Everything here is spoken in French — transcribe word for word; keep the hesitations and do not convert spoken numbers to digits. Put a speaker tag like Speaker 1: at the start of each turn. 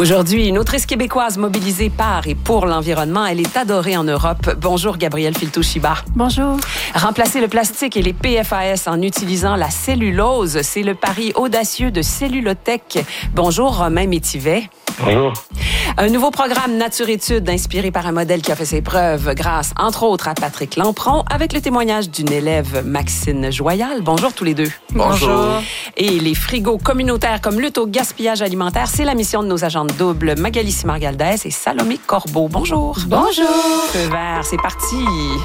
Speaker 1: Aujourd'hui, une autrice québécoise mobilisée par et pour l'environnement. Elle est adorée en Europe. Bonjour, Gabrielle Filto-Chiba.
Speaker 2: Bonjour.
Speaker 1: Remplacer le plastique et les P F A S en utilisant la cellulose, c'est le pari audacieux de Cellulotech. Bonjour, Romain Métivet.
Speaker 3: Bonjour.
Speaker 1: Un nouveau programme Nature-Études inspiré par un modèle qui a fait ses preuves grâce, entre autres, à Patrick Lampron, avec le témoignage d'une élève, Maxine Joyal. Bonjour tous les deux.
Speaker 3: Bonjour.
Speaker 1: Et les frigos communautaires comme lutte au gaspillage alimentaire, c'est la mission de nos agentes doubles, Magali Simargaldès et Salomé Corbeau. Bonjour.
Speaker 2: Bonjour.
Speaker 1: Feu vert, c'est parti.